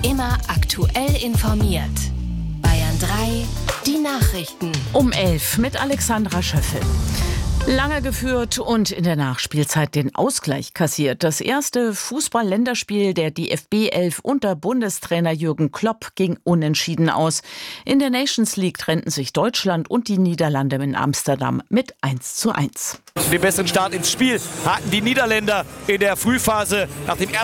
Immer aktuell informiert. Bayern 3, die Nachrichten. Um 11 mit Alexandra Schöffel. Lange geführt und in der Nachspielzeit den Ausgleich kassiert. Das erste Fußball-Länderspiel der DFB 11 unter Bundestrainer Jürgen Klopp ging unentschieden aus. In der Nations League trennten sich Deutschland und die Niederlande in Amsterdam mit 1:1. Den besseren Start ins Spiel hatten die Niederländer in der Frühphase. Nach dem